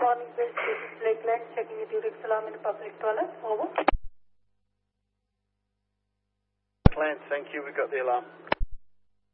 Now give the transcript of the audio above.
morning, this is Lakeland checking with Urix alarm in a public toilet. Over. Lakeland, thank you. We got the alarm.